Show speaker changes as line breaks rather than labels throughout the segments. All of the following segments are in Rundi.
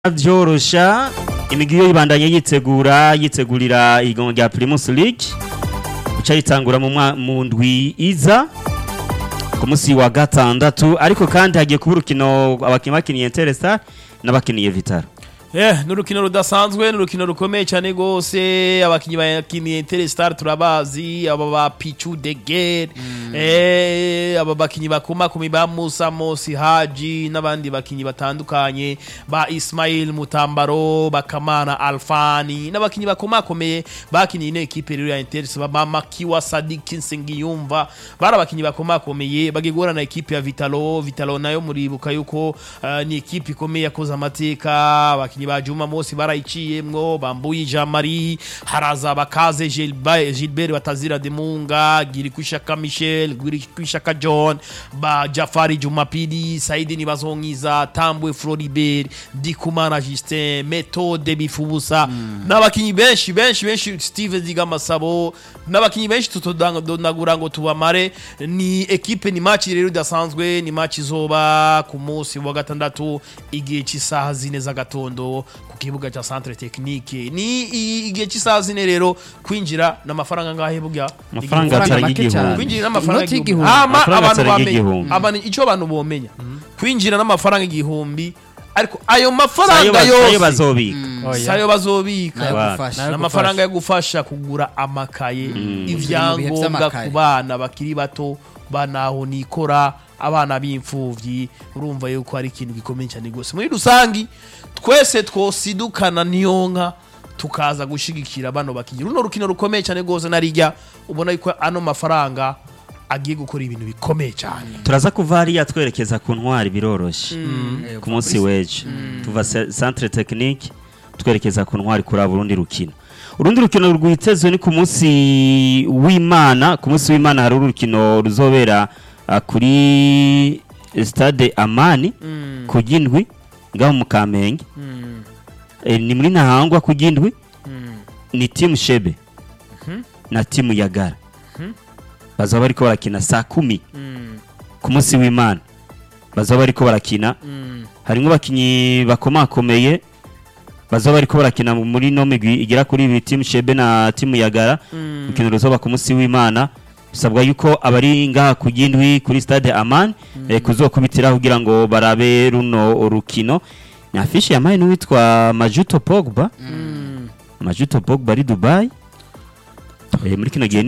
Vyorosha imigwi yo ibandanye yitegurira igongo rya Primus League uca ritangura mu ndwi iza ku munsi wa gatandatu ariko kandi hagiye kuba urukino abakinyi bakiniye Interstar n'abakiniye Vitaro.
Nurukino rudasanzwe nurukino rukomeye cyane gose abakinyi bakiniye Interstar turabazi aba ba Pichu de Guerre aba bakinyi bakoma ba Musa Mosi Haji n'abandi bakinyi batandukanye ba Ismail Mutambaro bakamana Alfani n'abakinyi bakoma bakiniye ne equipe ya Interstar ba Makiwa Sadik Nsengiyumva barabakinyi bakoma bagigora na equipe ya Vitalo nayo muribuka yuko ni equipe ikomeye yakoze amateka abakinyi ba Juma Mosi barayiciyemwo bambuye Jean Marie haraza bakaze Gilbert batazira Demunga Girikushaka Michel Girikushaka John ba Jafari Jumapili Saidi Nibazongiza Tambwe Floribert Dikumana Justin Methode Bifubusa n'abakinyi benshi Steven Zigamasabo n'abakinyi benshi tutodangura ngo tubamare ni equipe ni match rero idasanzwe ni match izoba ku munsi wa gatandatu igihe cy'isaha zine za gatondo ku kibuga cya Centre Technique ni igihe cy'isaha zine rero kwinjira n'amafaranga ngahe bugya
amafaranga atari igihumbi
kwinjira n'amafaranga igihumbi abantu ico abantu bomenya kwinjira n'amafaranga igihumbi ariko ayo mafaranga yose sayo bazobika n'amafaranga yo gufasha kugura amakaye ivyangombwa ku bana bakiri bato banaho nikora abana b'imfuvyi urumva yuko ari ikintu gikomeye cyane gose muri rusangi twese twosidukana niyonka tukaza gushigikira bano bakinyi runo rukino rukomeye cyane gose narijya ubona yuko ano mafaranga agiye gukora ibintu bikomeye cyane
turaza kuva hariya twerekeza ku ntwari biroroshe ku munsi weje tuva Centre Technique twerekeza ku ntwari kuri Burundi rukino urundi rukino rwitezwe ni ku munsi w'Imana hari urukino ruzobera kuri Stade Amani ku Gindwi ngaho mu Kamenge ni muri Ntahangwa ku Gindwi ni Team Shebe na Team Yagara bazaba bariko barakina saa 10 ku munsi w'Imana bazaba bariko barakina harimo bakinyi bakomakomeye bazaba bariko barakina muri no migwi igira kuri Team Shebe na Team Yagara ukino ruzoba ku munsi w'Imana bisabwa yuko abari ngaha ku Gindwi kuri Stade Amani kuzokubitira kugira ngo barabe runo rukino ni afishe yamaye n'uwitwa Majuto Pogba ari Dubai muri kino gihe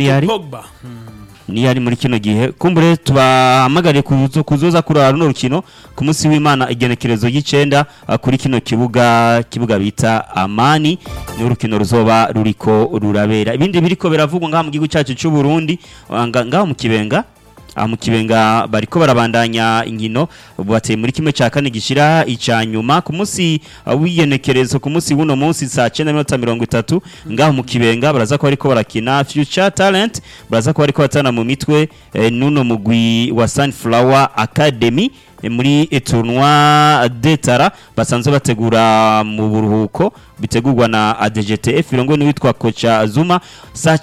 ni yari muri kino gihe kumbure tubahamagare kuzoza kurara runo rukino ku munsi w'Imana igenekerezo y'icenda kuri kino kibuga bita Amani ni urukino ruzoba ruriko rurabera ibindi biriko biravugwa ngaha mu gihugu cyacu cy'u Burundi ngaha mu Kibenga bariko barabandanya inkino bateye muri kimwe cya kane gishira icanyuma ku munsi w'igenekerezo ku munsi w'uno munsi saa 9:30 ngaha mu Kibenga baraza ko bariko barakina Future Talent baraza ko bariko batana mu mitwe nuno mugwi wa Sunflower Academy muri tournoi d'Etara basanzwe bategura mu buruhuko bitegurwa na ADGTF irongo ni witwa Coach Azuma saa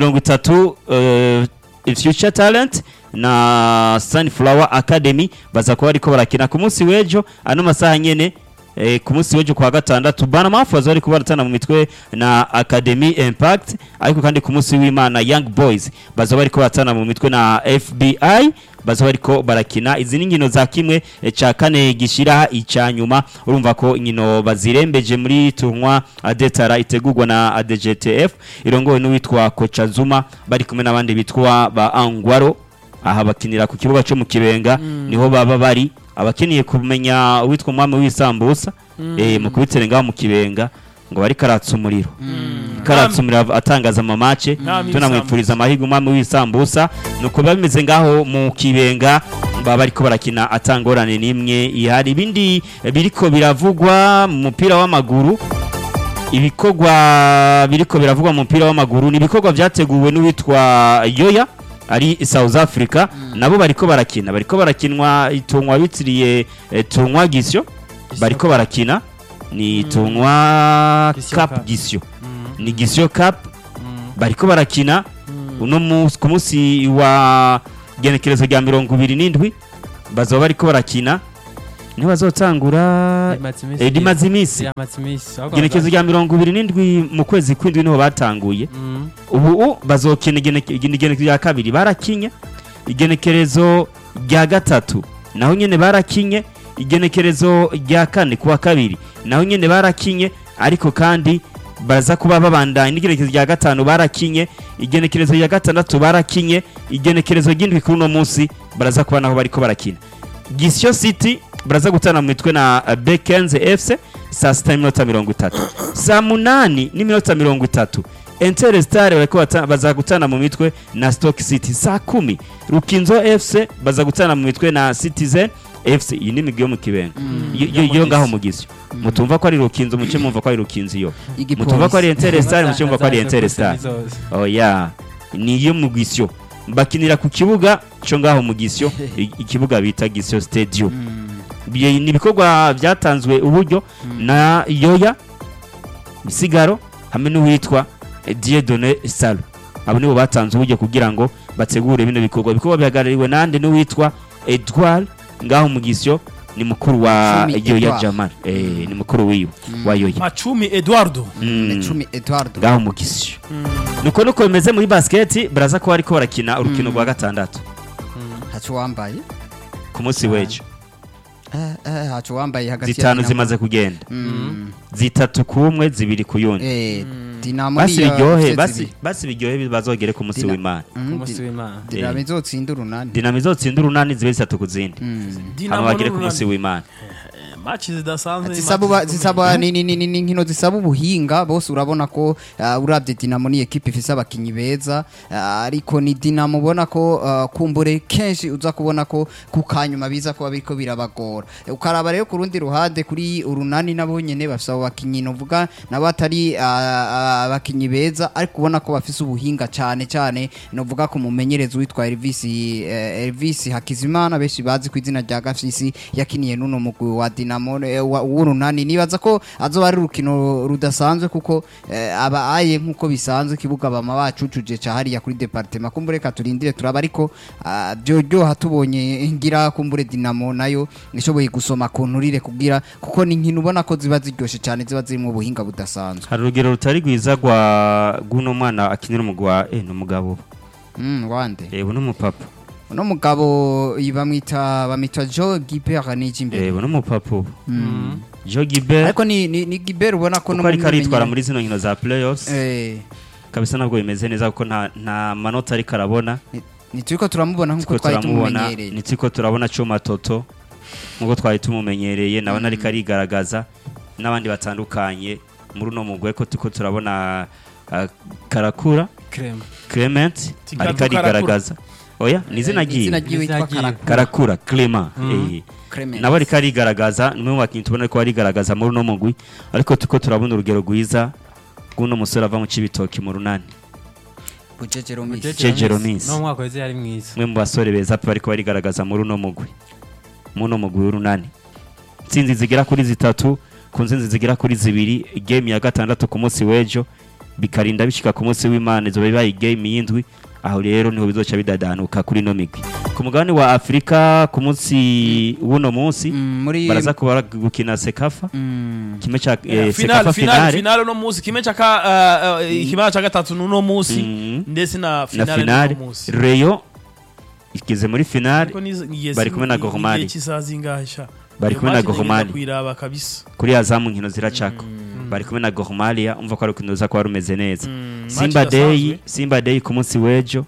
9:30 Future Talent na Sunflower Academy baza ko bariko barakina ku munsi wejo ano masaha nyene ku munsi wejo kwa gatandatu bana mafuza bari kubaratana mu mitwe na Academy Impact ariko kandi ku munsi w'Imana Young Boys baza bari kubaratana mu mitwe na FBI baza bariko barakina izi ningino za kimwe ca kane gishira icanyuma urumva ko inkino bazirembeje muri tournoi d'Etara itegurwa na ADGTF irongowe n'uwitwa Coach Azuma bari kumwe n'abandi bitwa ba Angwaro aha bakinira ku kibuga cyo mu Kibenga niho baba bari abakiniye kumenya uwitwa umwami w'isambusa mu kubiterenga mu Kibenga ngo bari karatsa umuriro atangaza amamatche tunamwipfuriza amahigo umwami w'isambusa nuko bameze ngaho mu Kibenga baba bariko barakina atangorane nimwe ihari ibindi biriko biravugwa mu mupira w'amaguru ibikogwa biriko biravugwa mu mupira w'amaguru ni ibikogwa byateguwe n'uwitwa Yoya ari South Africa nabo bariko barakinwa itungwa bitiriye tungwa gisyo bariko barakina ni tungwa Cup gisyo ni gisyo Cup bariko barakina uno ku munsi wa genekerezo rya 27 bazoba bariko barakina niho bazotangura rimaze iminsi igenekerezo rya 27 mu kwezi kw'indwi niho batanguye ubu bazokina igenekerezo rya kabiri barakinye igenekerezo rya gatatu naho nyene barakinye igenekerezo rya kane kuwa kabiri naho nyene barakinye ariko kandi baraza kuba babandanya n'igenekerezo rya gatanu barakinye igenekerezo rya gatandatu barakinye igenekerezo ry'indwi kuri uno munsi baraza kuba naho bariko barakina Gisyo City baraza gutana mu mitwe na Bekenze FC saa 6:30 saa 8:30 Interstar bariko baza gutana mu mitwe na Stoke City saa 10 Rukinzo FC baza gutana mu mitwe na Citizen FC iyi ni imigwi yo mu Kibenga yo ngaho mu Gisyo mutumva ko ari Rukinzo muce mumva ko ari Rukinzo yo mutumva ko ari Interstar muce mumva ko ari Interstar oya ni yo mu Gisyo bakinira ku kibuga cyo ngaho mu Gisyo ikibuga bita Gisyo Stadium ni ibikorwa byatanzwe uburyo na Yoya Misigaro hamwe n'uwitwa Dieudonné Salo abo nibo batanze uburyo kugira ngo bategure bino bikorwa bihagarariwe nande n'uwitwa Edouard ngaho mu Gisyo ni mukuru wa Yoya Jamal ni mukuru wiwe wa Yoya
Macumi Eduardo
ngaho mu Gisyo nuko bimeze muri basket baraza ko ariko barakina urukino rwa gatandatu
hacu wambaye
ku munsi w'ejo
hacu wambaye hagati
zitanu zimaze kugenda zitatu kumwe zibiri kuyundi
Dinamo
basi biryohe bazogere ku munsi w'Imana
Dinamo
izotsinda urunani zibe zitatu kuzindi hama bagere ku munsi w'Imana
match zidasanzwe
zisaba ni nkino zisaba ubuhinga bose urabona ko uravye Dinamo ni equipe ifise abakinyi beza ariko ni Dinamo ubona ko kumbure kenshi uza kubona ko kukanyuma biza kuba biriko birabagora ukaraba rero ku rundi ruhande kuri urunani nabo nyene bafise abakinyi novuga nabo atari abakinyi beza ariko ubona ko bafise ubuhinga cyane novuga ko mumenyereza witwa Elvis Hakizimana beshi bazi ku izina rya Gafisi yakiniye nuno mugwi wa Dinamo w'urunani nibaza ko azoba ari urukino rudasanzwe kuko aba aye nkuko bisanzwe kibuga bama bacucuje ca hariya kuri departement kumbure katurindire turaba ariko byo hatubonye ngira kumbure Dinamo nayo nishoboye gusoma kunturire kugira kuko ni nkino ubona ko ziba ziryoshe cyane ziba zirimo ubuhinga budasanzwe
hari urugero rutari rwiza gwa guno mwana akinira umugwa n'umugabo
wande
uno mupapa
uno mugabo bamwita Joe Gilbert n'ijimbere
uno mupapa Joe Gilbert
ariko ni Gilbert ubona ko
no ari karitwara muri zino nkino za playoffs kabisa nabwo bimeze neza kuko nta manota ari karabona
nitiko turamubona nkuko twari tumumenyereye
nitiko turabona Choma Toto nkuko twari tumumenyereye nabona ari karigaragaza n'abandi batandukanye muri uno mugwe ko tuko turabona Karakura Clement ari karigaragaza oya nizina
giye
Karakura Clement nabo ari karigaragaza nimwe wakintu tubona ko ari garagaza muri uno mugwi ariko tuko turabona urugero rwiza guno musore ava mu Cibitoki mu runani Jejeromis
no mwaka weze yari mwiza
mwe mu basore beza pe ariko bari garagaza muri uno mugwi w'urunani tsinzi zigera kuri zitatu kunzinzi zigera kuri zibiri game ya gatandatu ku munsi w'ejo bikarinda bishika ku munsi w'Imana izo bibaye game y'indwi aho rero niho bizoca bidadanuka kuri no migwi ku mugabane wa Afrika ku munsi w'uno munsi baraza kuba gukina Sekafa kimwe cha Sekafa
finale no munsi kimwe cha ikimara cha gatatu no munsi ndetse na finale no munsi
Rayo ikize muri finale bari kumwe na Gor Mahia bari kumwe na Gor Mahia kuri Azamu nkino ziracako bari kumwe na Gor Mahia umva ko ari kunoza ko rumeze neza Simba Day ku munsi w'ejo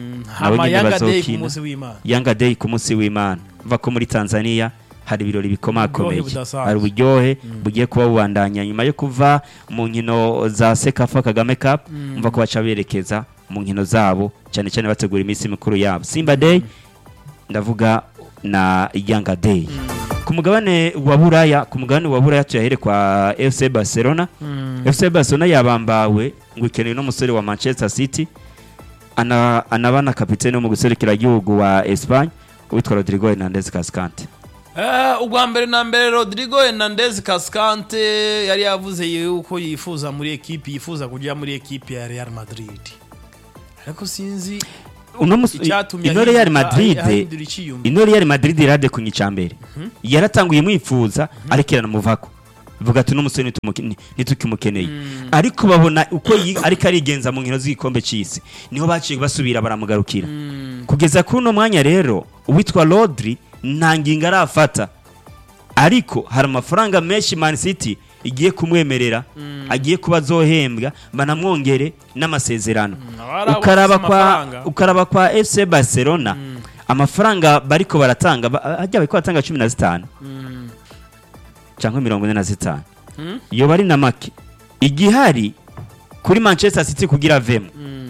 Yanga Day ku munsi w'Imana umva ko muri Tanzania hari ibirori bikomakomeye hari uburyohe bugiye kuba bubandanya nyuma yo kuva mu nkino za Sekafa Kagame Cup umva ko baca berekeza mu nkino zabo cyane cyane bategura iminsi mikuru yabo Simba Day ndavuga na Yanga Day ku mugabane wa Buraya tuyahere kwa FC Barcelona FC Barcelona yabambawe ngo ikeneye no musore wa Manchester City anabana kapitene wo mu guserukira igihugu wa Espagne witwa Rodrigo Hernandez Cascante
ubwa mbere na mbere Rodrigo Hernandez Cascante yari yavuze yuko yifuza kujya muri equipe ya Real Madrid ariko sinzi
uno
Icyatumye
ino Real Madrid
ahindura iciyumviro.
ino Real Madrid irade ku nyicambere yaratanguye mwifuza ariko iranamuvako vuga ati n'umusore nitukimukeneye ariko babona uko ariko arigenza mu nkino z'igikombe cy'isi niho baciye basubira baramugarukira kugeza kuri uno mwanya rero uwitwa Rodri nta ngingo arafata ariko hari amafaranga menshi Man City igiye kumwemerera agiye kuba azohembwa banamwongere n'amasezerano ukaraba kwa FC Barcelona amafaranga bariko baratanga hajya bariko batanga 15 cyangwa 45 iyo bari na make igihari kuri Manchester City kugira avemo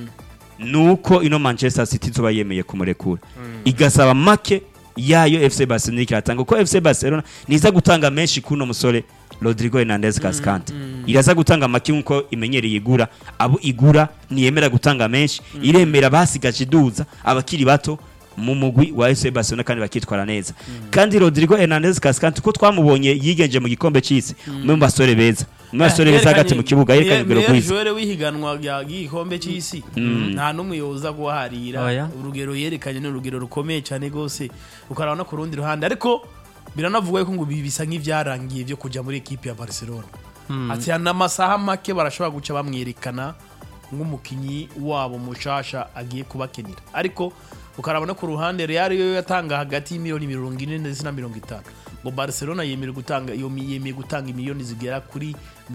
nuko ino Manchester City zoba yemeye kumurekura igasaba make yayo FC Barcelona ikiratanga uko FC Barcelona niza gutanga menshi kuno musore Rodrigo Hernandez Cascante iraza gutanga make nkuko imenyereye igura abo igura niyemera gutanga menshi iremera basigaje duza abakiri bato mu mugwi wa FC Barcelona kandi bakitwara neza kandi Rodrigo Hernandez Cascante ko twamubonye yigenje mu gikombe cy'isi mu basore beza mu basore beza hagati mu kibuga yerekanye urugero rwiza
Joel wihiganwa ya gikombe cy'isi nta numwe yoza guharira urugero yerekanye n'urugero rukomeye cyane gose ukarabona ku rundi ruhande ariko biranavugwa ko ngo bisa nk'ivyarangiye byo kuja muri equipe ya Barcelona ati ana masaha make barashobora guca bamwerekana nk'umukinyi wabo mushasha agiye kubakenira ariko ukarabona ku ruhande Real yo yatanga hagati y'imiliyoni 40 ndetse na 50 ngo Barcelona yemera gutanga imiliyoni zigera kuri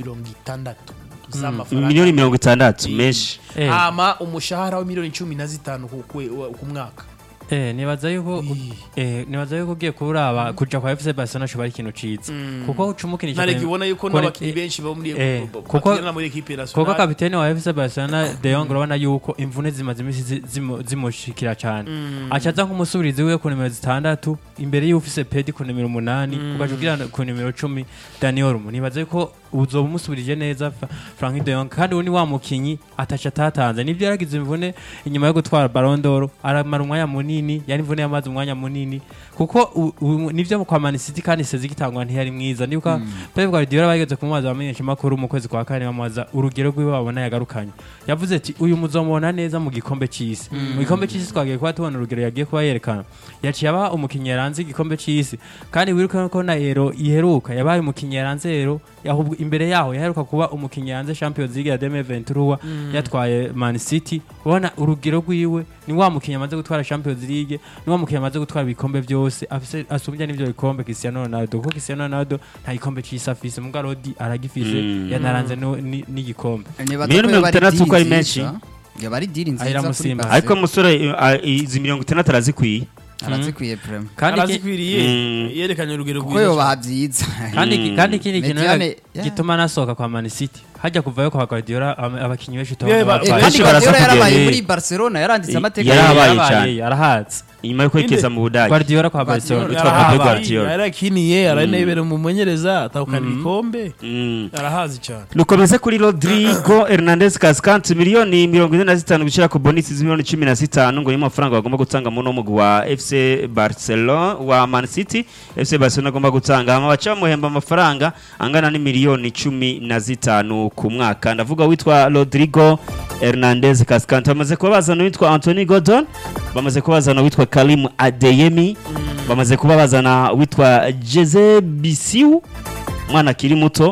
60 z'amafaranga
miliyoni 60 meshi
ama umushahara wa miliyoni 15 ku mwaka
nibaza yuko ugiye kuraba kuja kwa FC Barcelona shobari ikintu ciza kuko ucumukinisha
nareke ubona yuko n'abakinyi benshi bo muri equipe nationale
kuko kapiteni wa FC Barcelona De Jong urabona yuko imvune zimaze imisi zimushikira cyane acaza nk'umusubirizi we ku nimero 6 imbere y'ufise Pedri ku nimero 8 ugajugira ku nimero 10 Dani Olmo nibaza yuko uzoba umusubirije neza Frankie De Jong kandi uni wa mukinyi atacha tatanze nibyo yaragize imvune inyuma yo gutwara Ballon d'Or aramara umwanya munini yani imvune yamaze umwanya munini kuko nivyo kwa Man City kandi sezi gitangwa ntiyari mwiza nibuka Pep Guardiola bageze kumubaza bamenyesha makuru mu kwezi kwa kane bamubaza urugero rwiwe babona yagarukanye yavuze ati uyu muzomubona neza mu gikombe cy'isi mu gikombe cy'isi twagiye kuba tubona urugero yagiye kuba yerekana yaciye aba umukinyi yaranze igikombe cy'isi kandi wiruka ko na Euro iheruka yabaye umukinyi yaranze Euro yahubwo imbere yaho yaheruka kuba umukinyi yanze Champions League ya 2023 yatwaye Man City ubona urugero rwiwe ni wa mukinyi amaze gutwara Champions League ni wa mukinyi amaze gutwara ibikombe byose afise asumbya n'ivyo bikombe Cristiano Ronaldo kuko Cristiano Ronaldo nta gikombe cy'isi afise muga Rodi aragifise yanaranze n'igikombe
miliyoni 60 ko ari menshi
yabari diri nziza
ariko musore izi 60 arazikwiye
arazikwiye prem
kandi arazikwiye yerekanye urugero rwiza
kuko yo bahavyiza
kandi kindi kintu gituma nasohoka kwa Man City hajya kuvayo kwa Guardiola abakinyi benshi
kandi Guardiola yarabaye muri Barcelona yaranditse amateka
yarahatse inyuma yo kwekeza mu Budage
Guardiola kwa Barcelona
yitwa Guardiola
yarakiniye aranebera mu mumenyereza atakana ibikombe arahazi cyane
nukomeze kuri Rodrigo Hernandez Cascante miliyoni 45 gushira ku bonus z'imiliyoni 15 ngo yimo amafaranga bagomba gutanga mu nomugwi wa FC Barcelona wa Man City FC Barcelona agomba gutanga abaca muhemba amafaranga angana ni miliyoni 15 ku mwaka ndavuga witwa Rodrigo Hernandez Cascante bamaze kubazana witwa Anthony Gordon bamaze kubazana witwa Karim Adeyemi bamaze kubazana witwa Jeze Bisiu mwana kiri muto